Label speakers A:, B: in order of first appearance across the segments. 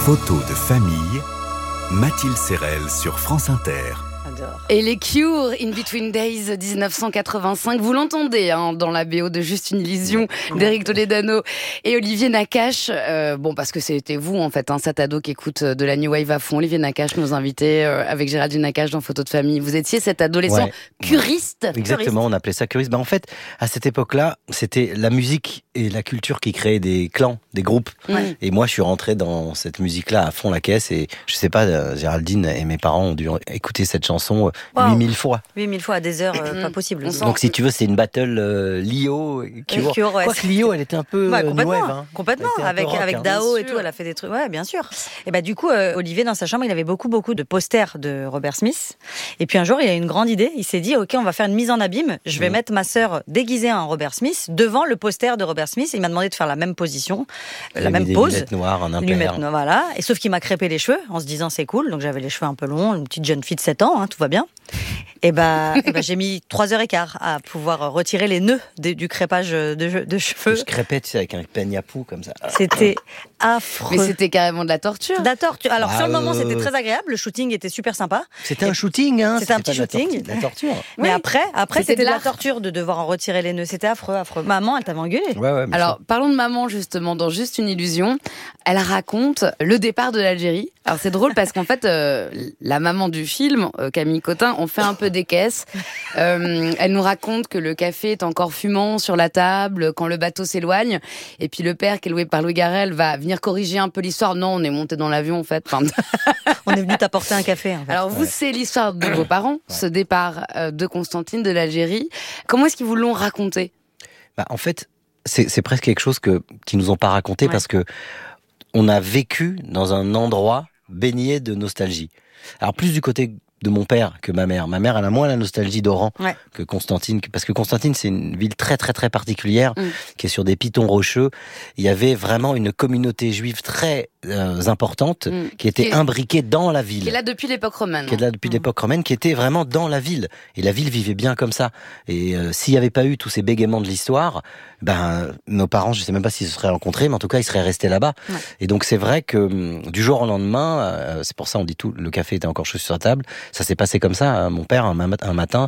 A: Photos de famille, Mathilde Serrel sur France Inter.
B: Et les Cure, In Between Days 1985, vous l'entendez dans la BO de Juste une illusion d'Éric Toledano et Olivier Nakache. Parce que c'était vous en fait, cet ado qui écoute de la New Wave à fond. Olivier Nakache, nos invités avec Géraldine Nakache dans Photos de famille. Vous étiez cet adolescent curiste.
C: Exactement, on appelait ça curiste. En fait, à cette époque-là, c'était la musique et la culture qui créaient des clans, des groupes. Et moi, je suis rentré dans cette musique-là à fond la caisse. Et je sais pas, Géraldine et mes parents ont dû écouter cette chanson 8000 fois.
D: 8000 fois à des heures, pas possible.
C: Donc si tu veux, c'est une battle Lio, Cure. Quoique Lio, elle était un peu
D: complètement,
C: wave.
D: Complètement, avec Dao et tout, elle a fait des trucs. Ouais, bien sûr. Et du coup, Olivier, dans sa chambre, il avait beaucoup de posters de Robert Smith. Et puis un jour, il a une grande idée. Il s'est dit, ok, on va faire une mise en abîme. Je vais mettre ma sœur déguisée en Robert Smith devant le poster de Robert Smith. Il m'a demandé de faire la même position, la même pose.
C: Lunettes noires, un impair.
D: Lunettes noires, voilà. Et sauf qu'il m'a crêpé les cheveux en se disant, c'est cool. Donc j'avais les cheveux un peu longs, une petite jeune fille de 7 ans, tout va bien. Et j'ai mis 3h15 à pouvoir retirer les nœuds du crépage de cheveux.
C: Je crêpais, avec un peigne à poux comme ça.
D: C'était affreux.
B: Mais c'était carrément de la torture.
D: Alors sur le moment, c'était très agréable. Le shooting était super sympa.
C: C'était un shooting,
D: C'était un petit shooting.
C: De la torture.
D: Mais après c'était de la torture de devoir en retirer les nœuds. C'était affreux. Maman, elle t'avait engueulé.
C: Ouais,
B: alors, parlons de maman, justement, dans Juste une illusion. Elle raconte le départ de l'Algérie. Alors, c'est drôle parce qu'en fait, la maman du film, Camille Cotin, on fait un peu des caisses. Elle nous raconte que le café est encore fumant sur la table quand le bateau s'éloigne. Et puis le père, qui est loué par Louis Garrel, va venir corriger un peu l'histoire. Non, on est monté dans l'avion, en fait.
D: On est venu t'apporter un café. En fait.
B: Alors, vous, c'est l'histoire de vos parents, ce départ de Constantine de l'Algérie. Comment est-ce qu'ils vous l'ont raconté ?
C: En fait, c'est presque quelque chose qu'ils nous ont pas raconté parce que on a vécu dans un endroit baigné de nostalgie. Alors plus du côté de mon père que ma mère. Ma mère, elle a moins la nostalgie d'Oran que Constantine, parce que Constantine, c'est une ville très très très particulière, qui est sur des pitons rocheux. Il y avait vraiment une communauté juive très importante, qui était imbriquée dans la ville.
B: Qui est là depuis l'époque romaine.
C: Qui est là depuis l'époque romaine, qui était vraiment dans la ville. Et la ville vivait bien comme ça. Et s'il n'y avait pas eu tous ces bégaiements de l'histoire, nos parents, je sais même pas s'ils se seraient rencontrés, mais en tout cas, ils seraient restés là-bas. Et donc, c'est vrai que du jour au lendemain, c'est pour ça on dit tout, le café était encore chaud sur la table. Ça s'est passé comme ça. Mon père, un matin,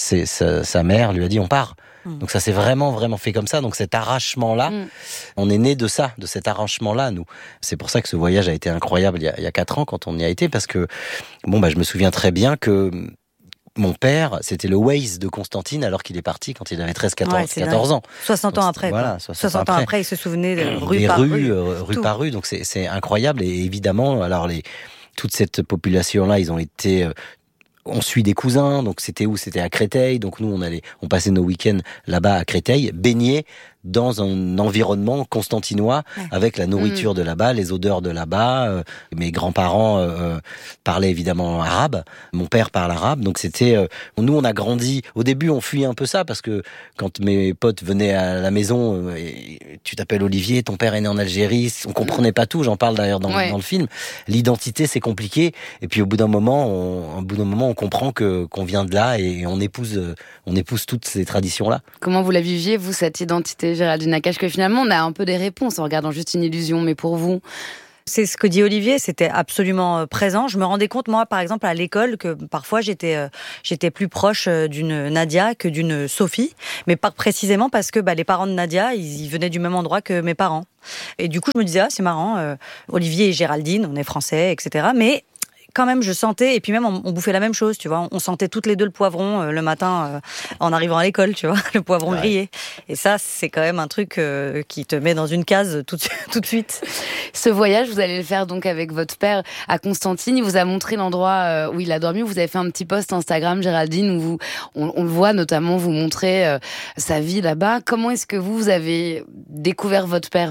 C: sa mère lui a dit, on part. Donc ça s'est vraiment fait comme ça. Donc cet arrachement-là, on est né de ça, de cet arrachement-là, nous. C'est pour ça que ce voyage a été incroyable il y a 4 ans quand on y a été, parce que je me souviens très bien que mon père, c'était le Waze de Constantine alors qu'il est parti quand il avait 14 ans.
D: 60 ans après.
C: Voilà,
D: 60 ans après, il se souvenait de
C: rue par rue. Donc c'est incroyable. Et évidemment, alors toute cette population-là, ils ont été... On suit des cousins, donc c'était où ? C'était à Créteil. Donc nous, on passait nos week-ends là-bas à Créteil, baignés dans un environnement constantinois, avec la nourriture de là-bas, les odeurs de là-bas. Mes grands-parents parlaient évidemment arabe. Mon père parle arabe. Donc c'était... nous, on a grandi... Au début, on fuyait un peu ça, parce que quand mes potes venaient à la maison, tu t'appelles Olivier, ton père est né en Algérie, on comprenait pas tout. J'en parle d'ailleurs dans le film. L'identité, c'est compliqué. Et puis au bout d'un moment, on comprend qu'on vient de là et on épouse toutes ces traditions-là.
B: Comment vous la viviez, vous, cette identité, Géraldine Nakache, que finalement on a un peu des réponses en regardant Juste une illusion, mais pour vous?
D: C'est ce que dit Olivier, c'était absolument présent. Je me rendais compte, moi, par exemple, à l'école, que parfois j'étais plus proche d'une Nadia que d'une Sophie, mais pas précisément parce que les parents de Nadia, ils venaient du même endroit que mes parents. Et du coup, je me disais, c'est marrant, Olivier et Géraldine, on est français, etc. Mais quand même, je sentais, et puis même, on bouffait la même chose, tu vois. On sentait toutes les deux le poivron le matin en arrivant à l'école, tu vois, le poivron grillé. Et ça, c'est quand même un truc qui te met dans une case tout de suite.
B: Ce voyage, vous allez le faire donc avec votre père à Constantine. Il vous a montré l'endroit où il a dormi. Vous avez fait un petit post Instagram, Géraldine, où on le voit notamment vous montrer sa vie là-bas. Comment est-ce que vous avez découvert votre père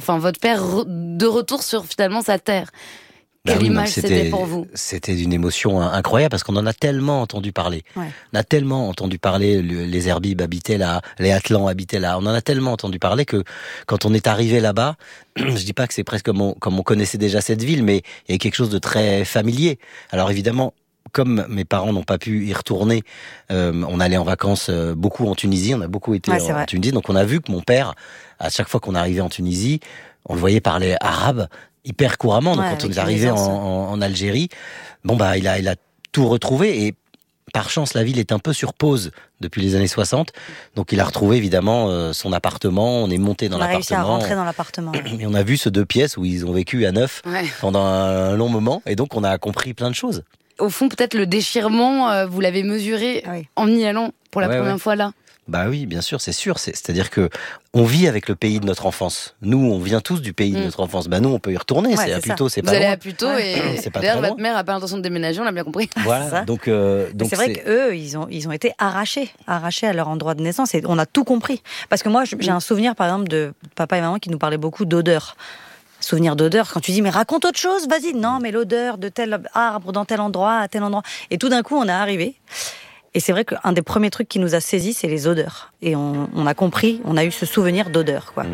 B: de retour sur finalement sa terre? Quelle image c'était pour vous ?
C: C'était d'une émotion incroyable, parce qu'on en a tellement entendu parler. On a tellement entendu parler, les Herbibes habitaient là, les Atlans habitaient là. On en a tellement entendu parler que quand on est arrivé là-bas, je dis pas que c'est presque comme on connaissait déjà cette ville, mais il y a quelque chose de très familier. Alors évidemment, comme mes parents n'ont pas pu y retourner, on allait en vacances beaucoup en Tunisie, on a beaucoup été en Tunisie, donc on a vu que mon père, à chaque fois qu'on arrivait en Tunisie, on le voyait parler arabe. hyper couramment. Donc
D: Ouais,
C: quand on
D: avec
C: est arrivé
D: l'aisance.
C: en Algérie, bon bah il a tout retrouvé et par chance la ville est un peu sur pause depuis les années 60. Donc il a retrouvé évidemment son appartement. On est monté dans
D: On a réussi à
C: l'appartement.
D: rentrer dans l'appartement.
C: Et on a vu ce 2 pièces où ils ont vécu à 9
B: Ouais.
C: pendant un long moment. Et donc on a compris plein de choses.
B: Au fond, peut-être le déchirement, vous l'avez mesuré
D: Ah oui.
B: en y allant pour la
C: Ouais,
B: première
C: ouais.
B: fois là.
C: Bah oui, bien sûr, c'est sûr. C'est-à-dire que on vit avec le pays de notre enfance. Nous, on vient tous du pays de notre enfance. Bah nous, on peut y retourner.
D: Ouais,
C: c'est à
D: c'est ça.
C: Puteaux, c'est
B: Vous
C: pas
B: allez
C: loin.
B: à Puteaux
D: Ouais.
B: et
C: C'est pas
B: d'ailleurs
C: très
B: votre mère a pas l'intention de déménager, on l'a bien compris.
D: C'est
C: Voilà.
D: ça.
C: Donc
D: C'est vrai qu'eux, ils ont été arrachés à leur endroit de naissance et on a tout compris. Parce que moi, j'ai un souvenir, par exemple, de papa et maman qui nous parlaient beaucoup d'odeur. Souvenir d'odeur. Quand tu dis, mais raconte autre chose, vas-y. Non, mais l'odeur de tel arbre dans tel endroit, à tel endroit. Et tout d'un coup, on est arrivé. Et c'est vrai qu'un des premiers trucs qui nous a saisis, c'est les odeurs. Et on a compris, on a eu ce souvenir d'odeur, quoi.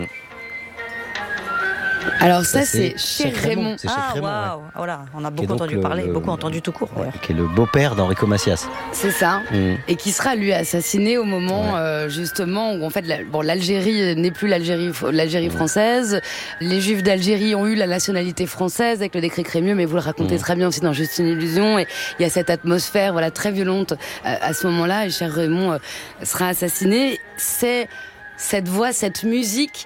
B: Alors ça,
C: c'est
B: c'est chez
C: chez
B: Raymond.
C: C'est chez
D: Ah,
C: Crémont,
D: waouh.
C: ouais.
D: Voilà, on a
C: Qui est
D: beaucoup
C: donc
D: entendu parler, beaucoup entendu tout court, d'ailleurs.
C: Qui est le beau-père d'Enrico Macias.
B: C'est ça.
C: Mm.
B: Et qui sera lui assassiné au moment justement où en fait l'Algérie n'est plus l'Algérie française. Les Juifs d'Algérie ont eu la nationalité française avec le décret Crémieux, mais vous le racontez très bien aussi dans Juste une illusion. Et il y a cette atmosphère très violente à ce moment-là. Et cher Raymond sera assassiné. C'est cette voix, cette musique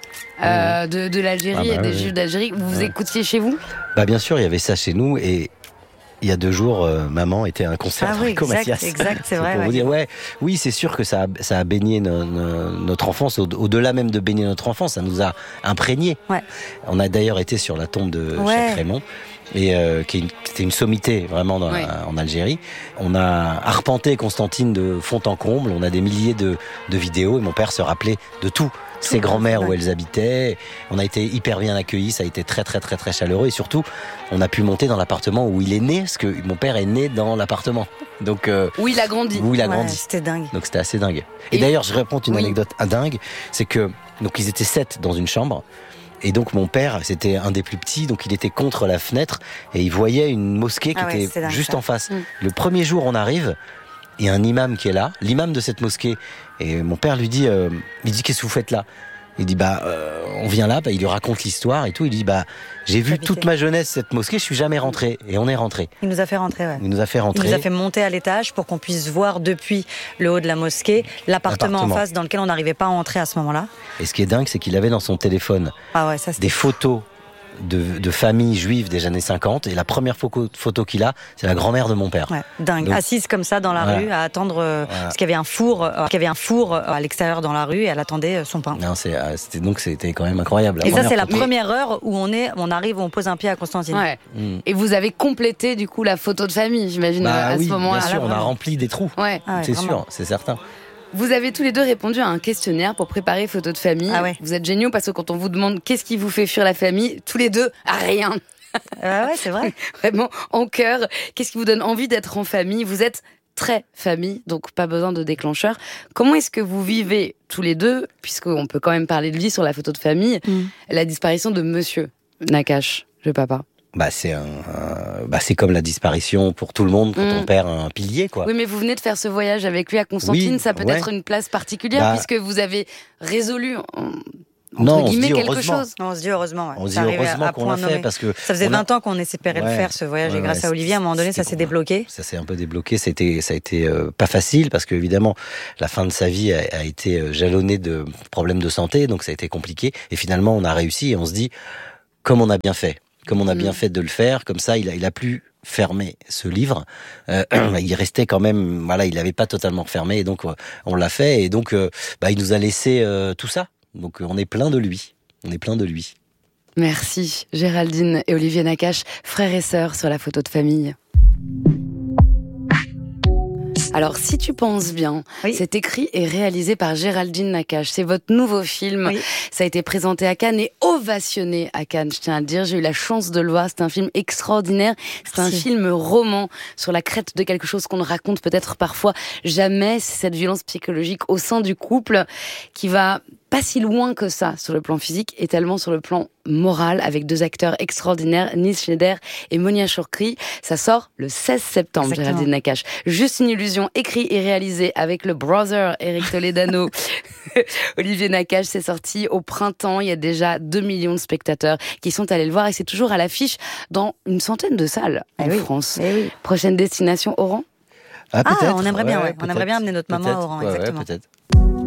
B: de l'Algérie et des Juifs d'Algérie. Vous écoutiez chez vous?
C: Bah bien sûr, il y avait ça chez nous et il y a 2 jours, maman était à un concert
D: Ah oui,
C: d'Enrico
D: exact,
C: Macias.
D: exact, c'est vrai,
C: Pour
D: ouais.
C: vous dire, oui, c'est sûr que ça a baigné notre enfance, au-delà même de baigner notre enfance, ça nous a imprégné.
D: Ouais.
C: On a d'ailleurs été sur la tombe de Cheikh Raymond, et c'était une sommité vraiment en Algérie. On a arpenté Constantine de fond en comble, on a des milliers de vidéos, et mon père se rappelait de tout. Ses grands-mères où elles habitaient. On a été hyper bien accueillis, ça a été très très très très chaleureux et surtout on a pu monter dans l'appartement où il est né, parce que mon père est né dans l'appartement. Donc
B: où il a grandi.
C: Où il a
D: Ouais,
C: grandi.
D: c'était dingue.
C: Donc c'était assez dingue. Et
B: Et-
C: d'ailleurs je raconte une
B: Oui.
C: anecdote dingue, c'est que donc ils étaient 7 dans une chambre. Et donc mon père, c'était un des plus petits, donc il était contre la fenêtre et il voyait une mosquée qui
D: Ah ouais, c'est
C: était
D: dingue,
C: juste
D: ça.
C: en face.
B: Mm.
C: Le premier jour on arrive, il y a un imam qui est là, l'imam de cette mosquée. Et mon père lui dit, qu'est-ce que vous faites là? Il dit on vient là, il lui raconte l'histoire et tout. Il dit j'ai vu
D: Habité.
C: toute ma jeunesse cette mosquée, je suis jamais rentré. Et on est rentré.
D: Il nous a fait rentrer, ouais.
C: Il nous a fait
D: Il
C: rentrer.
D: nous a fait monter à l'étage pour qu'on puisse voir depuis le haut de la mosquée l'appartement en face dans lequel on n'arrivait pas à entrer à ce moment-là.
C: Et ce qui est dingue, c'est qu'il avait dans son téléphone
D: Ah ouais, ça c'était
C: des photos de familles juives des années 50. Et la première photo qu'il a, c'est la grand-mère de mon père.
D: ouais, dingue.
C: Donc-
D: Assise comme ça dans la
C: Voilà.
D: rue à attendre parce qu'il y avait un four à l'extérieur dans la rue et elle attendait son pain.
C: Non, c'était quand même incroyable.
D: Et ça
C: première
D: c'est la
C: photo.
D: première heure où on arrive, où on pose un pied à Constantine.
B: Ouais.
C: Mm.
B: Et vous avez complété du coup la photo de famille, j'imagine, à
C: Oui,
B: ce moment-là.
C: bien sûr, on a
D: vraiment.
C: rempli des trous.
B: Ouais.
D: Ah ouais,
C: C'est
D: vraiment.
C: sûr, c'est certain.
B: Vous avez tous les deux répondu à un questionnaire pour préparer photo de famille.
D: Ah ouais.
B: Vous êtes géniaux parce que quand on vous demande qu'est-ce qui vous fait fuir la famille, tous les deux, rien.
D: Ouais, c'est vrai.
B: Vraiment en cœur. Qu'est-ce qui vous donne envie d'être en famille? Vous êtes très famille, donc pas besoin de déclencheur. Comment est-ce que vous vivez tous les deux, puisqu'on peut quand même parler de lui sur la photo de famille, la disparition de Monsieur Nakache, le papa?
C: C'est comme la disparition pour tout le monde quand
B: Mm.
C: on perd un pilier, quoi.
B: Oui, mais vous venez de faire ce voyage avec lui à Constantine,
C: Oui,
B: ça peut être une place particulière
C: Bah,
B: puisque vous avez résolu
C: Non,
B: entre
C: on se
B: guillemets
C: dit
B: quelque
C: heureusement.
B: chose.
D: Non, on se dit heureusement. Ouais.
C: On se dit
D: C'est arrivé
C: heureusement
D: à
C: qu'on
D: point
C: l'a fait
D: nommé.
C: parce que
D: Ça faisait
C: on a-
D: 20 ans qu'on espérait le faire, ce voyage, et grâce à Olivier, à un moment donné, ça s'est débloqué.
C: Ça s'est un peu débloqué. Ça a été pas facile parce que évidemment, la fin de sa vie a été jalonnée de problèmes de santé, donc ça a été compliqué. Et finalement, on a réussi et on se dit, comme on a bien fait, de le faire, comme ça, il a pu fermer ce livre. Il restait quand même, il n'avait pas totalement fermé, et donc on l'a fait. Et donc, il nous a laissé tout ça. Donc, on est plein de lui.
B: Merci Géraldine et Olivier Nakache, frères et sœurs sur la photo de famille. Alors, si tu penses bien,
D: Oui.
B: c'est écrit et réalisé par Géraldine Nakache. C'est votre nouveau film.
D: Oui.
B: Ça a été présenté à Cannes et ovationné à Cannes, je tiens à le dire. J'ai eu la chance de le voir. C'est un film extraordinaire. C'est un
D: Merci.
B: film roman sur la crête de quelque chose qu'on ne raconte peut-être parfois jamais. C'est cette violence psychologique au sein du couple qui va pas si loin que ça sur le plan physique et tellement sur le plan moral, avec 2 acteurs extraordinaires, Nils Schneider et Monia Chokri. Ça sort le 16 septembre, Géraldine Nakache. Juste une illusion, écrit et réalisé avec le brother Eric Toledano. Olivier Nakache, c'est sorti au printemps. Il y a déjà 2 millions de spectateurs qui sont allés le voir et c'est toujours à l'affiche dans une centaine de salles en France. Prochaine destination, Oran?
D: On aimerait bien, on aimerait bien amener notre maman à Oran, exactement.
C: Ouais, peut-être.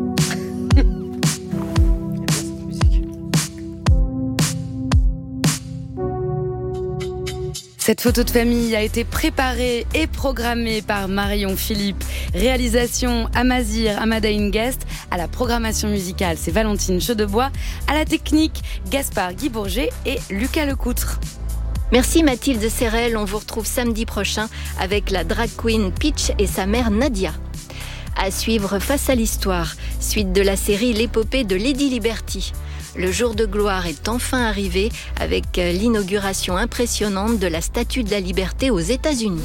B: Cette photo de famille a été préparée et programmée par Marion Philippe. Réalisation Amazir Amadaïn Guest. À la programmation musicale, c'est Valentine Chedebois. À la technique, Gaspard Guy Bourget et Lucas Lecoutre.
E: Merci Mathilde Serrel, on vous retrouve samedi prochain avec la drag queen Peach et sa mère Nadia. À suivre Face à l'Histoire, suite de la série L'épopée de Lady Liberty. Le jour de gloire est enfin arrivé avec l'inauguration impressionnante de la Statue de la Liberté aux États-Unis.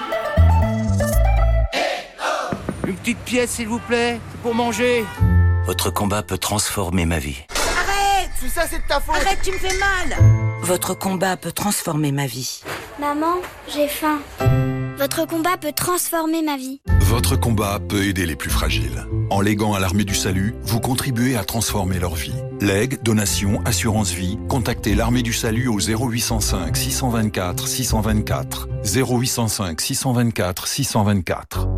F: Une petite pièce s'il vous plaît, c'est pour manger.
G: Votre combat peut transformer ma vie.
F: Arrête, tout ça c'est de ta faute.
H: Arrête, tu me fais mal.
I: Votre combat peut transformer ma vie.
J: Maman, j'ai faim. Votre combat peut transformer ma vie.
K: Votre combat peut aider les plus fragiles. En léguant à l'Armée du Salut, vous contribuez à transformer leur vie. Legs, donations, assurance vie, contactez l'Armée du Salut au 0805 624 624. 0805 624 624.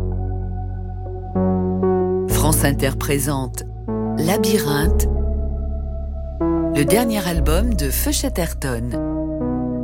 I: France Inter présente Labyrinthe, le dernier album de Feu Chatterton.